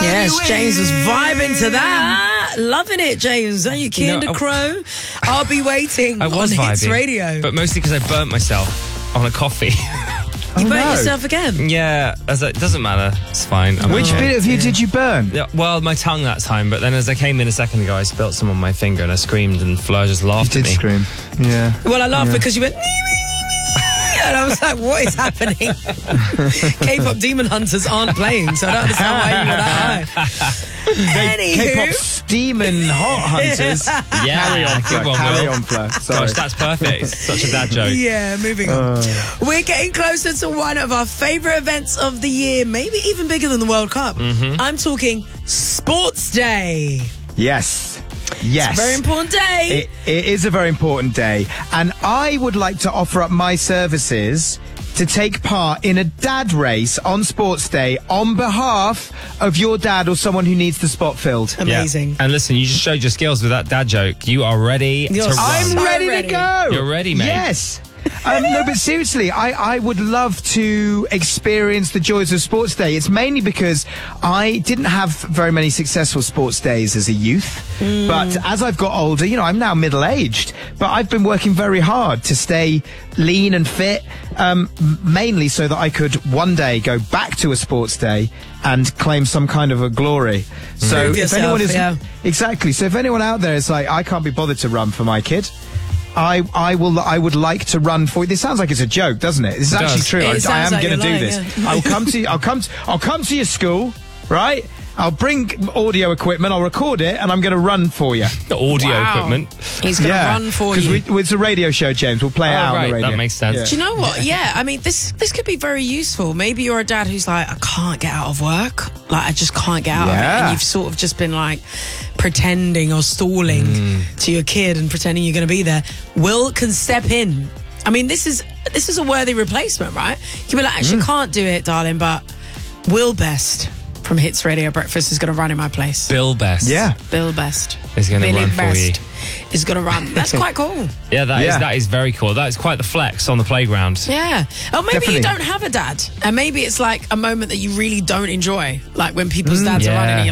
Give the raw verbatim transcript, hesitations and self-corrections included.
Yes, James was vibing to that. Loving it, James. Are you keen You know, to crow? I'll be waiting I was on vibing, Hits Radio. but mostly because I burnt myself on a coffee. You Oh, burnt no. yourself again? Yeah, as a, it doesn't matter. It's fine. I'm Which okay. bit of you did you burn? Yeah, well, my tongue that time, but then as I came in a second ago, I spilt some on my finger and I screamed and Fleur just You laughed did at me. scream. Yeah. Well, I laughed Yeah. because you went... And I was like, what is happening? K-pop Demon Hunters aren't playing, so I don't understand why you were that high. K-pop Anywho, steaming hot hunters. Yeah, Carry on, good Fleur. one, Carry Will. on, Fleur. Sorry. Gosh, that's perfect. Such a dad joke. yeah, moving on. We're getting closer to one of our favourite events of the year, maybe even bigger than the World Cup. Mm-hmm. I'm talking Sports Day. Yes. Yes. Very important day. It, it is a very important day. And I would like to offer up my services to take part in a dad race on Sports Day on behalf of your dad or someone who needs the spot filled. Amazing. Yeah. And listen, you just showed your skills with that dad joke. You are ready You're to so run. I'm So ready, ready. to go. You're ready, mate. Yes. Um, no, but seriously, I, I would love to experience the joys of Sports Day. It's mainly because I didn't have very many successful sports days as a youth. Mm. But as I've got older, you know, I'm now middle-aged. But I've been working very hard to stay lean and fit, um, m- mainly so that I could one day go back to a sports day and claim some kind of a glory. So Prove if yourself, anyone is... yeah. Exactly. So if anyone out there is like, I can't be bothered to run for my kid... I I will I would like to run for you. This sounds like it's a joke, doesn't it? This is It actually does. true. It I, I sounds am like going to you're do lying, this. yeah. I'll come to I'll come to, I'll come to your school, right? I'll bring audio equipment. I'll record it, and I'm going to run for you. The audio Wow. equipment. He's going to run for you. Because it's a radio show, James. We'll play it Oh, out on right, the radio. that makes sense. Yeah. Do you know what? Yeah, I mean, this this could be very useful. Maybe you're a dad who's like, I can't get out of work. Like, I just can't get out of it. Yeah. And you've sort of just been like pretending or stalling Mm. to your kid and pretending you're going to be there. Will can step in. I mean, this is this is a worthy replacement, right? You can be like, actually, Mm. can't do it, darling, but Will Best from Hits Radio Breakfast is going to run in my place. Bill Best. Yeah. Bill Best. Is gonna Billy run for Best you. is going to run. That's quite cool. Yeah, that is Yeah. that is very cool. That is quite the flex on the playground. Yeah. Or maybe Definitely. you don't have a dad. And maybe it's like a moment that you really don't enjoy. Like when people's dads are Yeah. running and you're